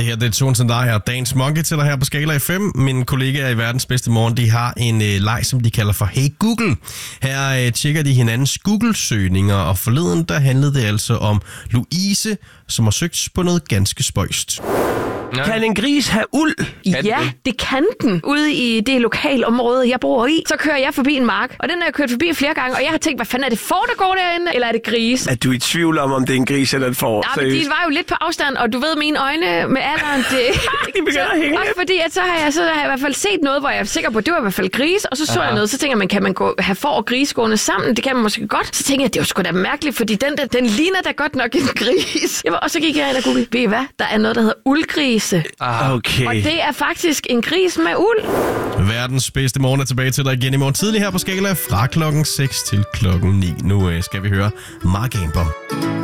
her det er Tonen til dig her. Dagens Monkey til dig her på Skala FM. Mine kollegaer i Verdens Bedste Morgen, de har en leg, som de kalder for Hey Google. Her tjekker de hinandens Google-søgninger, og forleden der handlede det altså om Louise, som har søgt på noget ganske spøjst. Ja. Kan en gris have uld? Ja, det kan den. Ude i det lokale område, jeg bor i, så kører jeg forbi en mark. Og den har jeg kørt forbi flere gange, og jeg har tænkt, hvad fanden er det får, der går derinde? Eller er det gris? Er du i tvivl om det er en gris eller en får? Nej, men de var jo lidt på afstand, og du ved, mine øjne med alderen, det... de begynder at hænge. Også fordi, at så har jeg i hvert fald set noget, hvor jeg er sikker på, at det var i hvert fald gris, og så jeg noget, så tænker man, kan man have får og gris gående sammen? Det kan man måske godt. Så tænker jeg, det var sgu da mærkeligt, fordi den ligner da godt nok en gris. Og så gik jeg ind og googlede, ved I hvad? Der er noget, der hedder uldgrise. Okay. Og det er faktisk en gris med uld. Verdens bedste morgen er tilbage til dig igen i morgen tidlig her på Skala fra klokken 6 til klokken 9. Nu skal vi høre Mark Amber.